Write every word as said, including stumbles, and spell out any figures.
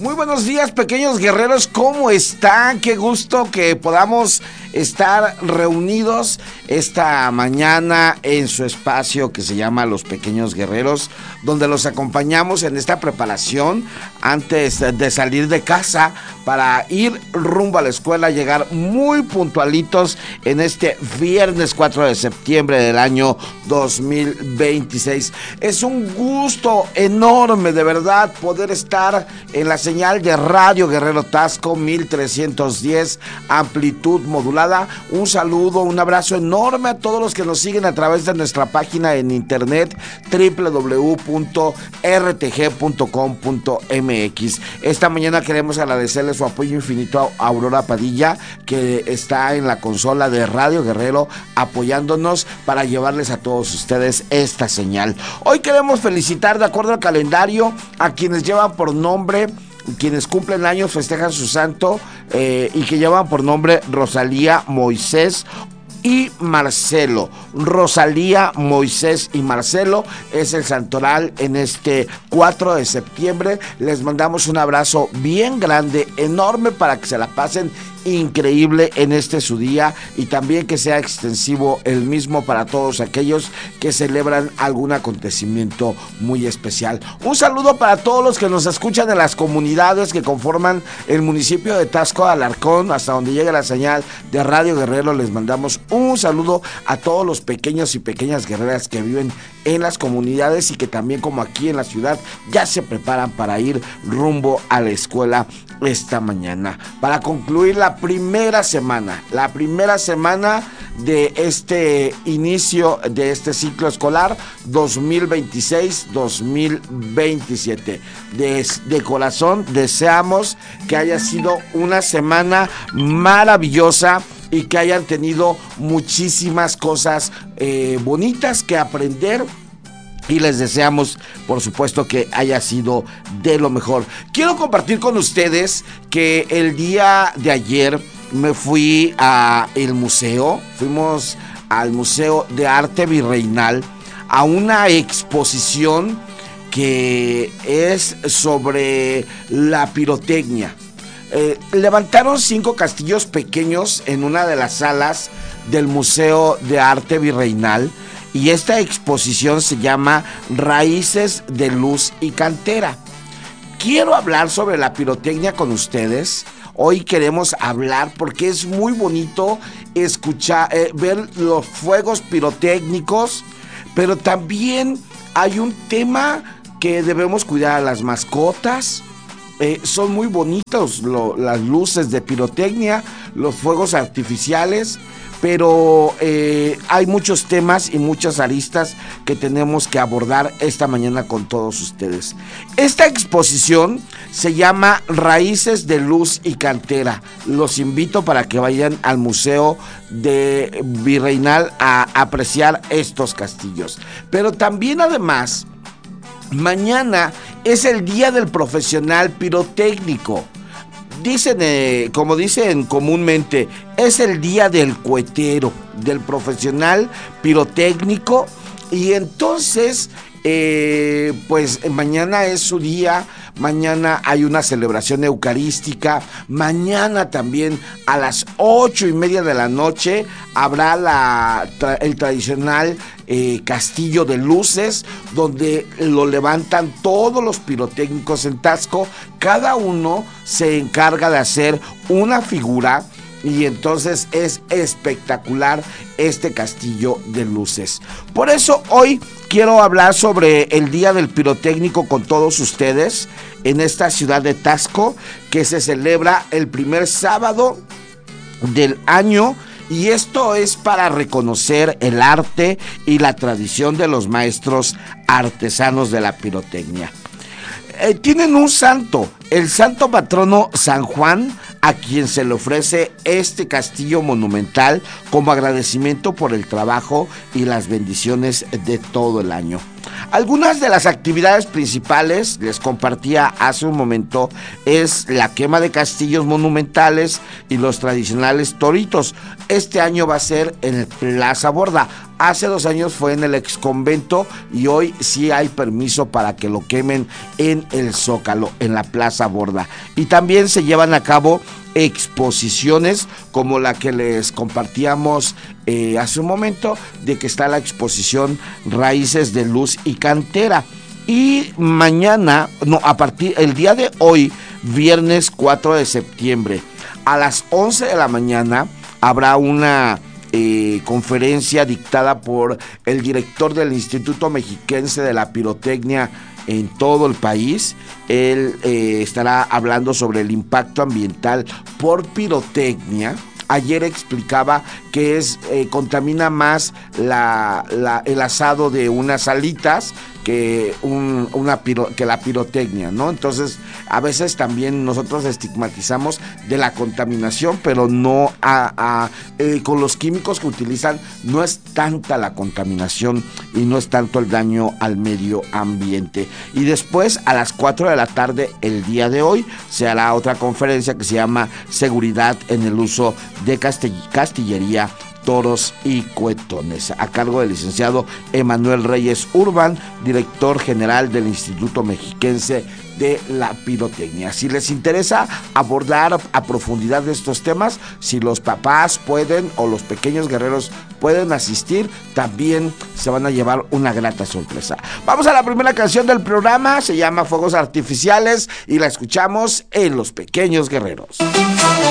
Muy buenos días, pequeños guerreros, ¿cómo están? Qué gusto que podamos estar reunidos esta mañana en su espacio que se llama Los Pequeños Guerreros, donde los acompañamos en esta preparación antes de salir de casa para ir rumbo a la escuela, llegar muy puntualitos en este viernes cuatro de septiembre del año dos mil veintiséis. Es un gusto enorme, de verdad, poder estar en la señal de Radio Guerrero Taxco mil trescientos diez, amplitud modulada. Un saludo, un abrazo enorme a todos los que nos siguen a través de nuestra página en internet doble u doble u doble u punto r t g punto com punto m x. Esta mañana queremos agradecerle su apoyo infinito a Aurora Padilla, que está en la consola de Radio Guerrero apoyándonos para llevarles a todos ustedes esta señal. Hoy queremos felicitar, de acuerdo al calendario, a quienes llevan por nombre, quienes cumplen años, festejan su santo, eh, y que llevan por nombre Rosalía, Moisés y Marcelo. Rosalía, Moisés y Marcelo es el santoral en este cuatro de septiembre. Les mandamos un abrazo bien grande, enorme, para que se la pasen increíble en este su día, y también que sea extensivo el mismo para todos aquellos que celebran algún acontecimiento muy especial. Un saludo para todos los que nos escuchan en las comunidades que conforman el municipio de Taxco Alarcón, hasta donde llega la señal de Radio Guerrero. Les mandamos un saludo a todos los pequeños y pequeñas guerreras que viven en las comunidades y que también, como aquí en la ciudad, ya se preparan para ir rumbo a la escuela esta mañana. Para concluir la primera semana, la primera semana de este inicio de este ciclo escolar dos mil veintiséis dos mil veintisiete. De, de corazón deseamos que haya sido una semana maravillosa y que hayan tenido muchísimas cosas eh, bonitas que aprender. Y les deseamos, por supuesto, que haya sido de lo mejor. Quiero compartir con ustedes que el día de ayer me fui al museo. Fuimos al Museo de Arte Virreinal a una exposición que es sobre la pirotecnia. Eh, levantaron cinco castillos pequeños en una de las salas del Museo de Arte Virreinal. Y esta exposición se llama Raíces de Luz y Cantera. Quiero hablar sobre la pirotecnia con ustedes. Hoy queremos hablar porque es muy bonito escuchar, eh, ver los fuegos pirotécnicos, pero también hay un tema que debemos cuidar a las mascotas. Eh, son muy bonitos lo, las luces de pirotecnia, los fuegos artificiales, pero eh, hay muchos temas y muchas aristas que tenemos que abordar esta mañana con todos ustedes. Esta exposición se llama Raíces de Luz y Cantera. Los invito para que vayan al Museo de Virreinal a apreciar estos castillos. Pero también, además, mañana es el Día del Profesional Pirotécnico. Dicen, eh, como dicen comúnmente, es el día del cuetero, del profesional pirotécnico. Y entonces, eh, pues mañana es su día. Mañana hay una celebración eucarística. Mañana también a las ocho y media de la noche habrá la, tra, el tradicional eh, castillo de luces, donde lo levantan todos los pirotécnicos en Taxco. Cada uno se encarga de hacer una figura. Y entonces es espectacular este castillo de luces. Por eso hoy quiero hablar sobre el Día del Pirotécnico con todos ustedes en esta ciudad de Taxco, que se celebra el primer sábado del año. Y esto es para reconocer el arte y la tradición de los maestros artesanos de la pirotecnia. Eh, tienen un santo, el santo patrono San Juan, a quien se le ofrece este castillo monumental como agradecimiento por el trabajo y las bendiciones de todo el año. Algunas de las actividades principales, les compartía hace un momento, es la quema de castillos monumentales y los tradicionales toritos. Este año va a ser en el Plaza Borda. Hace dos años fue en el exconvento y hoy sí hay permiso para que lo quemen en el Zócalo, en la Plaza Borda. Y también se llevan a cabo exposiciones como la que les compartíamos eh, hace un momento, de que está la exposición Raíces de Luz y Cantera. Y mañana, no, a partir, el día de hoy, viernes cuatro de septiembre, a las once de la mañana, habrá una eh, conferencia dictada por el director del Instituto Mexiquense de la Pirotecnia en todo el país. Él eh, estará hablando sobre el impacto ambiental por pirotecnia. Ayer explicaba que es eh, contamina más la, la, el asado de unas alitas que, un, una piro, que la pirotecnia, ¿no? Entonces, a veces también nosotros estigmatizamos de la contaminación, pero no a, a, eh, con los químicos que utilizan, no es tanta la contaminación y no es tanto el daño al medio ambiente. Y después, a las cuatro de la tarde, el día de hoy, se hará otra conferencia que se llama Seguridad en el uso de castill- castillería, toros y cuetones, a cargo del licenciado Emanuel Reyes Urban, director general del Instituto Mexiquense de la Pirotecnia. Si les interesa abordar a profundidad de estos temas, si los papás pueden o los pequeños guerreros pueden asistir, también se van a llevar una grata sorpresa. Vamos a la primera canción del programa, se llama Fuegos Artificiales y la escuchamos en Los Pequeños Guerreros.